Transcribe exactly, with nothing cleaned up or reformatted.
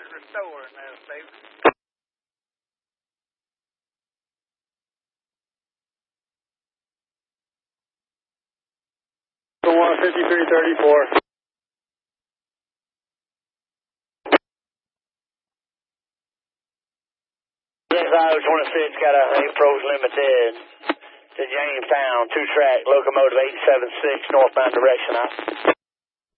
restoring now, Steve. one fifty-three thirty-four. Yes, I twenty-six got a eight Pros Limited to Jamestown, two track, locomotive eight seven six, northbound direction.